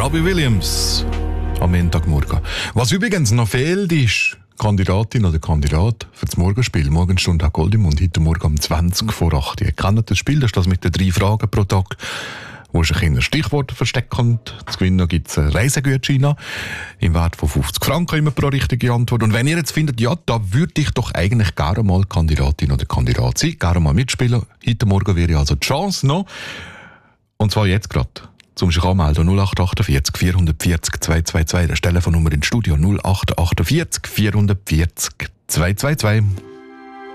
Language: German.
Robbie Williams am Montagmorgen. Was übrigens noch fehlt, ist Kandidatin oder Kandidat für das Morgenspiel. Morgenstunde hat Goldimund, heute Morgen um 20 vor 8. Ihr kennt das Spiel, das ist das mit den 3 Fragen pro Tag, wo sich ein Stichwort versteckt kommt. Zu gewinnen gibt es einen Reisegutschein im Wert von 50 Franken immer pro richtige Antwort. Und wenn ihr jetzt findet, ja, da würde ich doch eigentlich gerne mal Kandidatin oder Kandidat sein, gerne mal mitspielen, heute Morgen wäre also die Chance noch. Und zwar jetzt gerade. Zum sich anmelden 0848 440 222. Das Telefonnummer ins Studio 0848 440 222.